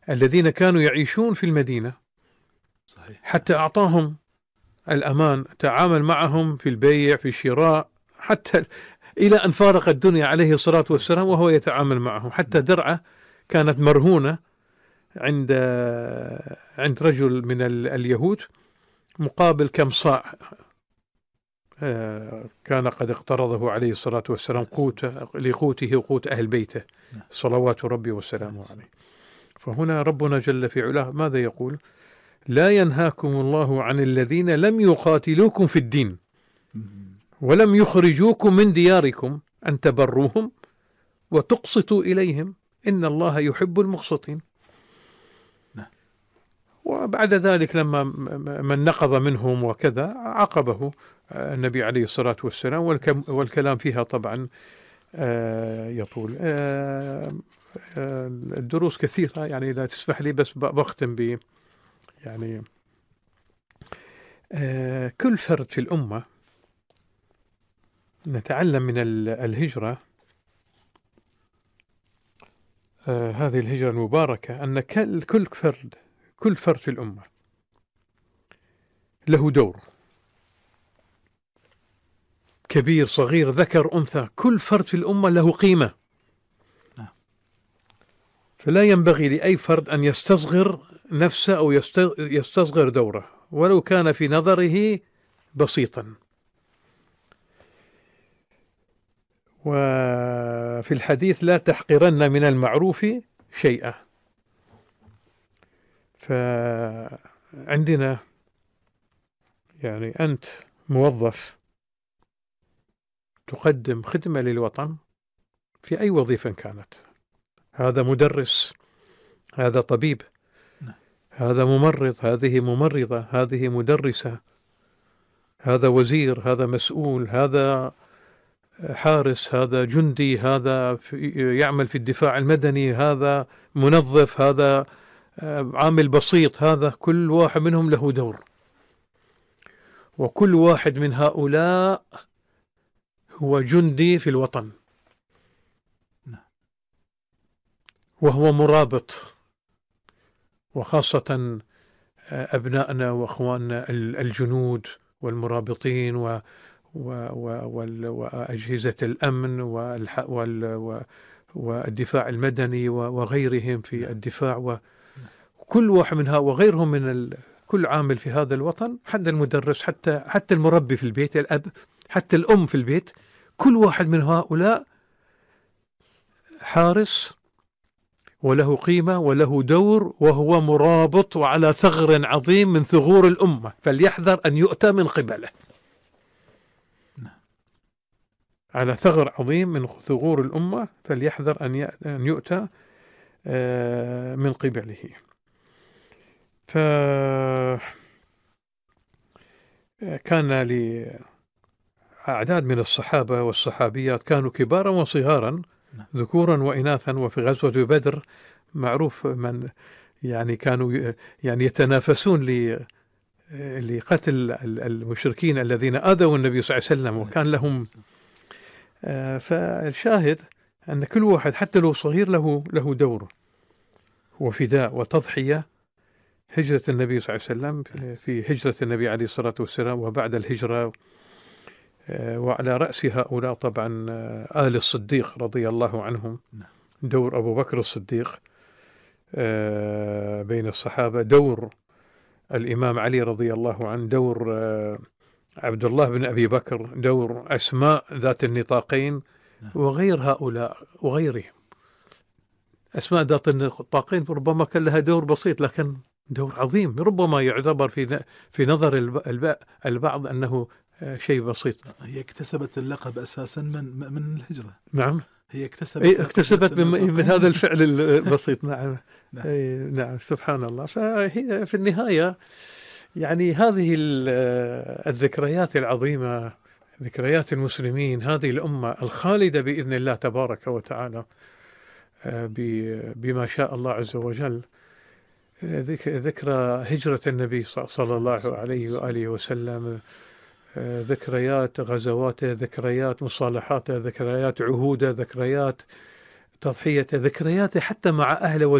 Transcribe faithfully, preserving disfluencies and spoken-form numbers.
الذين كانوا يعيشون في المدينة، صحيح. حتى أعطاهم الأمان، تعامل معهم في البيع في الشراء، حتى إلى أن فارق الدنيا عليه الصلاة والسلام وهو يتعامل معهم. حتى درعة كانت مرهونة عند عند رجل من اليهود مقابل كم صاع كان قد اقترضه عليه الصلاة والسلام قوت لقوته وقوت أهل بيته صلوات ربي وسلامه عليه. فهنا ربنا جل في علاه ماذا يقول؟ لا ينهاكم الله عن الذين لم يقاتلوكم في الدين ولم يخرجوكم من دياركم أن تبروهم وتقسطوا إليهم إن الله يحب المقسطين. وبعد ذلك لما من نقض منهم وكذا عاقبه النبي عليه الصلاة والسلام، والكلام فيها طبعا يطول. الدروس كثيرة يعني لا تسمح لي، بس بختم ب يعني كل فرد في الأمة نتعلم من الهجرة، هذه الهجرة المباركة، أن كل فرد كل فرد في الأمة له دور، كبير صغير ذكر أنثى، كل فرد في الأمة له قيمة. فلا ينبغي لأي فرد أن يستصغر نفسه أو يستصغر دوره ولو كان في نظره بسيطا. وفي الحديث لا تحقرن من المعروف شيئا. فعندنا يعني أنت موظف تقدم خدمة للوطن في أي وظيفة كانت، هذا مدرس، هذا طبيب، هذا ممرض، هذه ممرضة، هذه مدرسة، هذا وزير، هذا مسؤول، هذا حارس، هذا جندي، هذا يعمل في الدفاع المدني، هذا منظف، هذا عامل بسيط، هذا كل واحد منهم له دور. وكل واحد من هؤلاء هو جندي في الوطن، وهو مرابط. وخاصة أبنائنا وأخواننا الجنود والمرابطين و وأجهزة الأمن والدفاع المدني وغيرهم في الدفاع، وكل واحد منها وغيرهم من كل عامل في هذا الوطن، حتى المدرس، حتى حتى المربي في البيت، الأب، حتى الأم في البيت، كل واحد من هؤلاء حارس وله قيمة وله دور، وهو مرابط وعلى ثغر عظيم من ثغور الأمة، فليحذر أن يؤتى من قبله. على ثغر عظيم من ثغور الأمة، فليحذر أن يؤتى من قبله. فكان لأعداد من الصحابة والصحابيات كانوا كبارا وصغارا، ذكورا وإناثا. وفي غزوة بدر معروف من يعني كانوا يعني يتنافسون لقتل المشركين الذين آذوا النبي صلى الله عليه وسلم، وكان لهم. فالشاهد أن كل واحد حتى لو صغير له له دور وفداء وتضحية. هجرة النبي صلى الله عليه وسلم، في هجرة النبي عليه الصلاة والسلام وبعد الهجرة، وعلى رأس هؤلاء طبعا آل الصديق رضي الله عنهم، دور أبو بكر الصديق بين الصحابة، دور الإمام علي رضي الله عنه، دور عبد الله بن أبي بكر، دور أسماء ذات النطاقين، وغير هؤلاء وغيرهم. أسماء ذات النطاقين ربما كان لها دور بسيط، لكن دور عظيم، ربما يعتبر في في نظر البعض أنه شيء بسيط. هي اكتسبت اللقب أساسا من من الهجرة. نعم، هي اكتسبت إيه اكتسبت من, من هذا الفعل البسيط. نعم. نعم. إيه نعم، سبحان الله. فهي في النهاية يعني هذه الذكريات العظيمة، ذكريات المسلمين، هذه الأمة الخالدة بإذن الله تبارك وتعالى بما شاء الله عز وجل. ذكرى هجرة النبي صلى الله عليه وآله وسلم، ذكريات غزواته، ذكريات مصالحاته، ذكريات عهوده، ذكريات تضحيته، ذكرياته حتى مع أهله